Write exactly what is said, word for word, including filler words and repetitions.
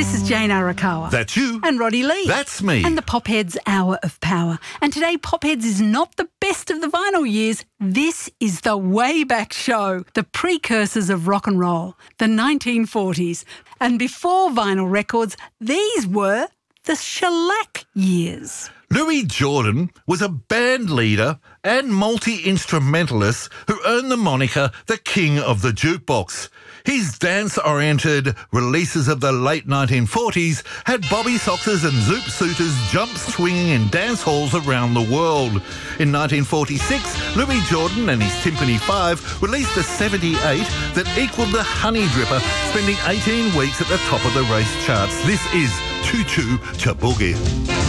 This is Jane Arakawa. That's you. And Roddy Lee. That's me. And the Popheads Hour of Power. And today, Popheads is not the best of the vinyl years. This is the way back show, the precursors of rock and roll, the nineteen forties. And before vinyl records, these were the shellac years. Louis Jordan was a band leader and multi-instrumentalist who earned the moniker the King of the Jukebox. His dance-oriented releases of the late nineteen forties had bobby soxers and zoot suiters jump swinging in dance halls around the world. In nineteen forty-six, Louis Jordan and his Timpani Five released a seventy-eight that equalled the Honey Dripper, spending eighteen weeks at the top of the race charts. This is Choo Choo Cha Boogie.